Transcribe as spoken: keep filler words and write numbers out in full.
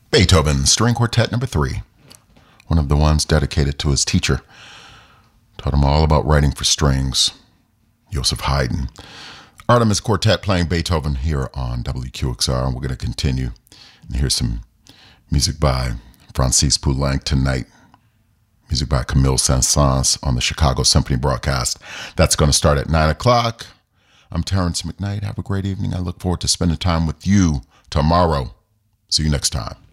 Beethoven, String Quartet number three. One of the ones dedicated to his teacher. Taught him all about writing for strings. Joseph Haydn. Artemis Quartet playing Beethoven here on W Q X R. And we're going to continue. And here's some music by Francis Poulenc tonight. Music by Camille Saint-Saëns on the Chicago Symphony broadcast. That's going to start at nine o'clock. I'm Terrence McKnight. Have a great evening. I look forward to spending time with you tomorrow. See you next time.